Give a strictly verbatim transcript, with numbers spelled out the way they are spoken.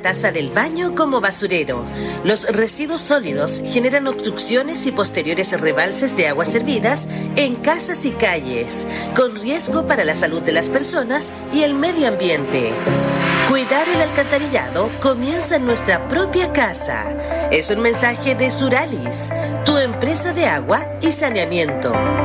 taza del baño como basurero. Los residuos sólidos generan obstrucciones y posteriores rebalses de aguas servidas en casas y calles, con riesgo para la salud de las personas y el medio ambiente. Cuidar el alcantarillado comienza en nuestra propia casa. Es un mensaje de Suralis, tu empresa de agua y saneamiento.